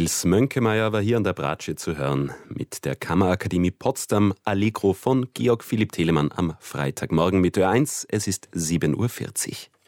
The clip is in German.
Nils Mönkemeyer war hier an der Bratsche zu hören mit der Kammerakademie Potsdam Allegro von Georg Philipp Telemann am Freitagmorgen mit Ö1. Es ist 7.40 Uhr.